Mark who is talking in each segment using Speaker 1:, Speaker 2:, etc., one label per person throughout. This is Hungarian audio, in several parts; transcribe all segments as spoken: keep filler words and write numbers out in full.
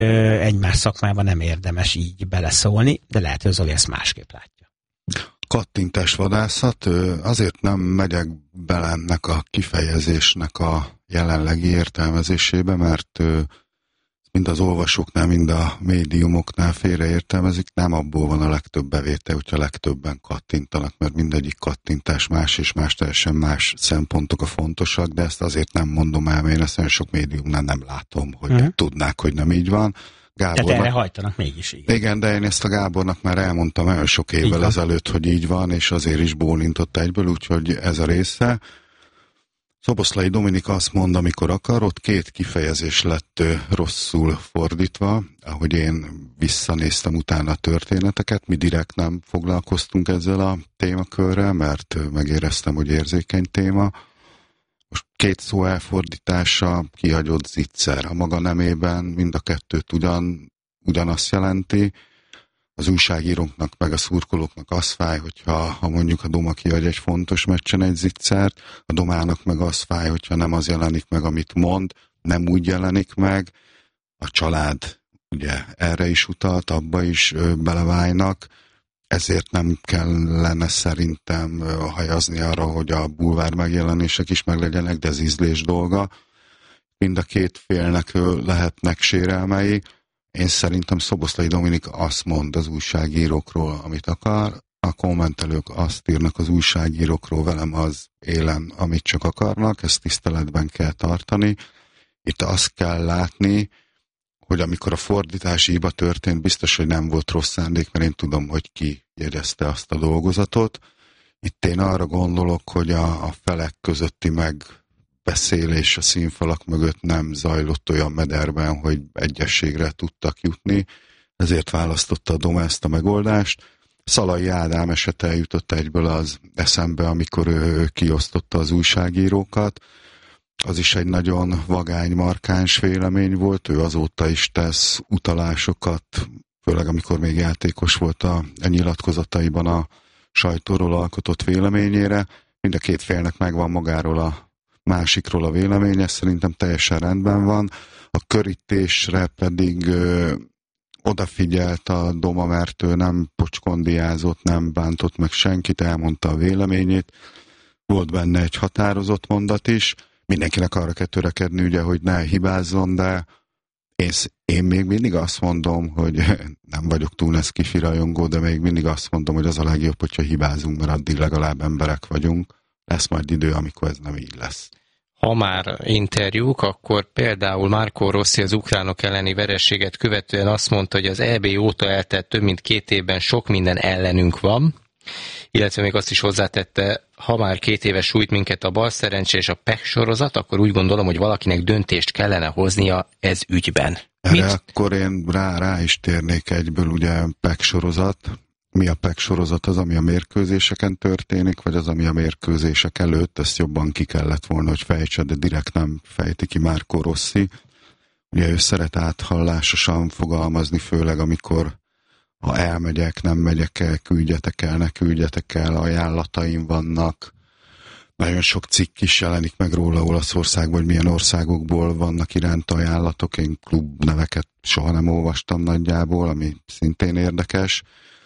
Speaker 1: egymás szakmában nem érdemes így beleszólni, de lehet, hogy Zoli ezt másképp látja.
Speaker 2: Kattintás vadászat, azért nem megyek bele ennek a kifejezésnek a jelenlegi értelmezésébe, mert mind az olvasóknál, mind a médiumoknál félreértelmezik, nem abból van a legtöbb bevétel, hogyha legtöbben kattintanak, mert mindegyik kattintás más és más, teljesen más szempontok a fontosak, de ezt azért nem mondom el, mert én ezt nagyon sok médiumnál nem látom, hogy uh-huh. tudnák, hogy nem így van. Gábornak,
Speaker 1: tehát erre hajtanak mégis így.
Speaker 2: Igen, de én ezt a Gábornak már elmondtam nagyon sok évvel ezelőtt, hogy így van, és azért is bólintott egyből, úgyhogy ez a része. Szoboszlai Dominik azt mond, amikor akar, ott két kifejezés lett rosszul fordítva, ahogy én visszanéztem utána a történeteket, mi direkt nem foglalkoztunk ezzel a témakörrel, mert megéreztem, hogy érzékeny téma. Most két szó elfordítása, kihagyott zicser. A maga nemében mind a kettőt ugyan, ugyanazt jelenti. Az újságíróknak meg a szurkolóknak az fáj, hogyha ha mondjuk a Doma kihagy egy fontos meccsen egy zicsert, a Domának meg az fáj, hogyha nem az jelenik meg, amit mond, nem úgy jelenik meg. A család ugye erre is utalt, abba is ö, belevájnak, ezért nem kellene szerintem hajazni arra, hogy a bulvár megjelenések is meglegyenek, de ez ízlés dolga. Mind a két félnek lehetnek sérelmei. Én szerintem Szoboszlai Dominik azt mond az újságírókról, amit akar, a kommentelők azt írnak az újságírókról, velem az élen, amit csak akarnak, ezt tiszteletben kell tartani. Itt azt kell látni, hogy amikor a fordítási hiba történt, biztos, hogy nem volt rossz szándék, mert én tudom, hogy ki jegyezte azt a dolgozatot. Itt én arra gondolok, hogy a, a felek közötti megbeszélés a színfalak mögött nem zajlott olyan mederben, hogy egyességre tudtak jutni, ezért választotta a Doma ezt a megoldást. Szalai Ádám esete jutott egyből az eszembe, amikor ő kiosztotta az újságírókat. Az is egy nagyon vagány, markáns vélemény volt, ő azóta is tesz utalásokat, főleg amikor még játékos volt a, a nyilatkozataiban a sajtóról alkotott véleményére. Mind a két félnek megvan magáról a másikról a véleménye, szerintem teljesen rendben van. A körítésre pedig ö, odafigyelt a Doma, mert ő nem pocskondiázott, nem bántott meg senkit, elmondta a véleményét. Volt benne egy határozott mondat is. Mindenkinek arra kell törekedni, ugye, hogy ne hibázzon, de én, én még mindig azt mondom, hogy nem vagyok túl Neszkifi rajongó, de még mindig azt mondom, hogy az a legjobb, hogyha hibázunk, mert addig legalább emberek vagyunk. Lesz majd idő, amikor ez nem így lesz.
Speaker 3: Ha már interjúk, akkor például Marco Rossi az ukránok elleni vereséget követően azt mondta, hogy az é bé óta eltelt több mint két évben sok minden ellenünk van, illetve még azt is hozzátette, ha már két éve sújt minket a balszerencse és a pek sorozat, akkor úgy gondolom, hogy valakinek döntést kellene hoznia ez ügyben.
Speaker 2: Erre Mit? Akkor én rá, rá is térnék egyből, ugye pek sorozat. Mi a pek sorozat? Az, ami a mérkőzéseken történik, vagy az, ami a mérkőzések előtt? Ezt jobban ki kellett volna, hogy fejtse, de direkt nem fejti ki Marco Rossi. Ugye ő szeret áthallásosan fogalmazni, főleg amikor ha elmegyek, nem megyek el, küldjetek el, ne küldjetek el, ajánlataim vannak. Nagyon sok cikk is jelenik meg róla Olaszországban, hogy milyen országokból vannak iránt ajánlatok. Én klubneveket soha nem olvastam nagyjából, ami szintén érdekes.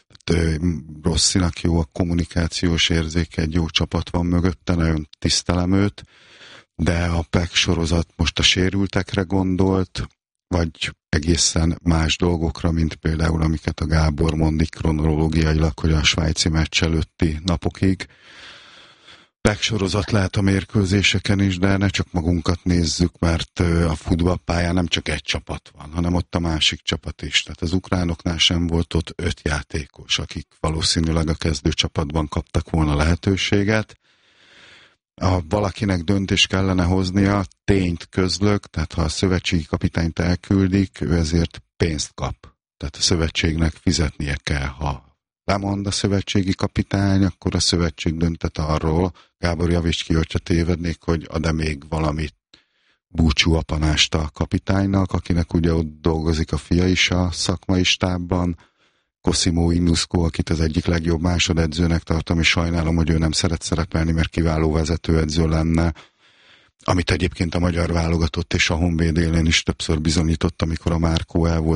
Speaker 2: Rosszinak jó a kommunikációs érzéke, egy jó csapat van mögötte, nagyon tisztelem őt, de a pek sorozat most a sérültekre gondolt, vagy egészen más dolgokra, mint például amiket a Gábor mond kronológiailag, hogy a svájci meccs előtti napokig. Pek sorozat lehet a mérkőzéseken is, de ne csak magunkat nézzük, mert a futballpályán nem csak egy csapat van, hanem ott a másik csapat is. Tehát az ukránoknál sem volt ott öt játékos, akik valószínűleg a kezdőcsapatban kaptak volna lehetőséget. Ha valakinek döntést kellene hoznia, tényt közlök, tehát ha a szövetségi kapitányt elküldik, ő ezért pénzt kap. Tehát a szövetségnek fizetnie kell, ha lemond a szövetségi kapitány, akkor a szövetség döntet arról, Gábor javíts ki, hogyha tévednék, hogy ad-e még valamit búcsú apanást a kapitánynak, akinek ugye ott dolgozik a fia is a szakmai stábban, Cosimo Inusco, akit az egyik legjobb másodedzőnek tartom, és sajnálom, hogy ő nem szeret szerepelni, mert kiváló vezetőedző lenne. amit egyébként a magyar válogatott és a Honvéd élén is többször bizonyított, amikor a Márkó el volt